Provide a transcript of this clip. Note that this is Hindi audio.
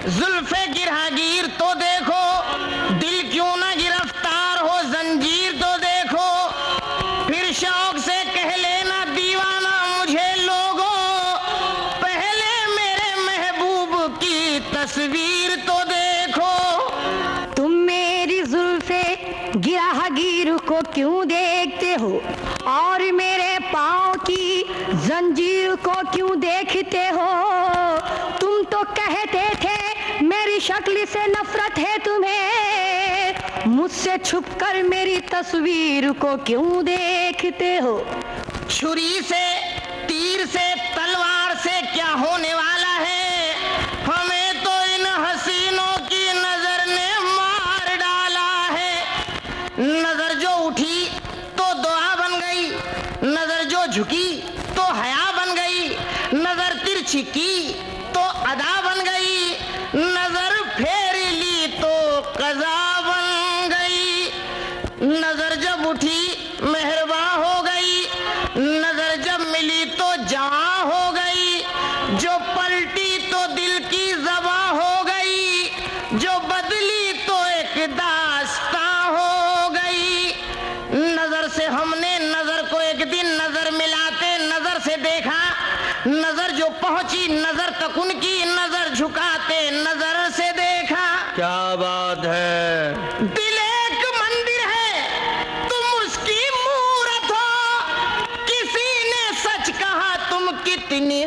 जुल्फे गिरहागीर तो देखो, दिल क्यों ना गिरफ्तार हो जंजीर तो देखो, फिर शौक से कह लेना दीवाना मुझे लोगों, पहले मेरे महबूब की तस्वीर तो देखो। तुम मेरी जुल्फे गिरहागीर को क्यों देखते हो और मेरे पाँव की जंजीर को क्यों देखते हो? तुम तो कहते थे मेरी शक्ल से नफरत है तुम्हें, मुझसे छुपकर मेरी तस्वीर को क्यों देखते हो? छुरी से, तीर से, तलवार से क्या होने वाला है, हमें तो इन हसीनों की नजर ने मार डाला है। नजर जो उठी तो दुआ बन गई, नजर जो झुकी तो हया बन गई, नजर तिरछी की तो अदा बन गई, नजर फेर ली तो कज़ा बन गई। नजर जब उठी मेहरबा हो गई, नजर जब मिली तो जवां हो गई, जो पलटी तो दिल की ज़बां हो गई, जो बदली तो एक दास्तां हो गई। नजर से हमने नजर को एक दिन नजर मिलाते नजर से देखा, नजर जो पहुंची नजर तक उनकी, नजर झुकाते नजर से देखा। क्या बात है।